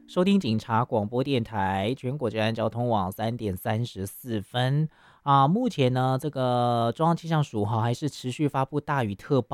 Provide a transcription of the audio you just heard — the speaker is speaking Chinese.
收听警察广播电台全国治安交通网3:34目前呢，这个中央气象署还是持续发布大雨特报。